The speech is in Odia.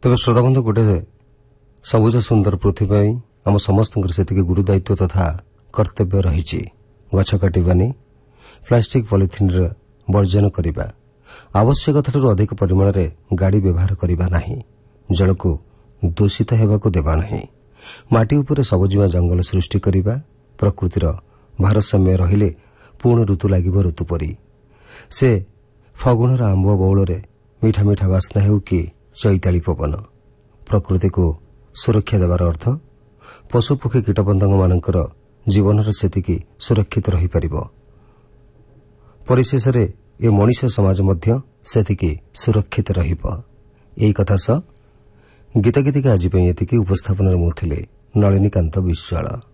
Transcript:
ତେବେ ଶ୍ରୋତାବନ୍ଧୁ, ଗୋଟିଏ ସବୁଜ ସୁନ୍ଦର ପୃଥିବୀ ପାଇଁ ଆମ ସମସ୍ତଙ୍କର ସେତିକି ଗୁରୁଦାୟିତ୍ୱ ତଥା କର୍ତ୍ତବ୍ୟ ରହିଛି। ଗଛ କାଟିବାନି, ପ୍ଲାଷ୍ଟିକ୍ ପଲିଥିନ୍ର ବର୍ଜନ କରିବା, ଆବଶ୍ୟକତାଠାରୁ ଅଧିକ ପରିମାଣରେ ଗାଡ଼ି ବ୍ୟବହାର କରିବା ନାହିଁ, ଜଳକୁ ଦୂଷିତ ହେବାକୁ ଦେବା ନାହିଁ, ମାଟି ଉପରେ ସବୁଜିମା ଜଙ୍ଗଲ ସୃଷ୍ଟି କରିବା, ପ୍ରକୃତିର ଭାରସାମ୍ୟ ରହିଲେ ପୁଣି ଋତୁ ଲାଗିବ ଋତୁ ପରି। ସେ ଫଗୁଣର ଆମ୍ବ ବଉଳରେ ମିଠା ମିଠା ବାସ୍ନା ହେଉ କି ଚୈତାଳି ପବନ। ପ୍ରକୃତିକୁ ସୁରକ୍ଷା ଦେବାର ଅର୍ଥ ପଶୁପକ୍ଷୀ କୀଟପତଙ୍ଗମାନଙ୍କର ଜୀବନର ସେତିକି ସୁରକ୍ଷିତ ରହିପାରିବ। ପରିଶେଷରେ ଏ ମଣିଷ ସମାଜ ମଧ୍ୟ ସେତିକି ସୁରକ୍ଷିତ ରହିବ। ଏହି କଥା ସହ ଗୀତ ଗୀତିକା ଆଜି ପାଇଁ ଏତିକି। ଉପସ୍ଥାପନାରେ ମୁଁ ଥିଲି ନଳିନୀକାନ୍ତ ବିଶ୍ୱାଳ।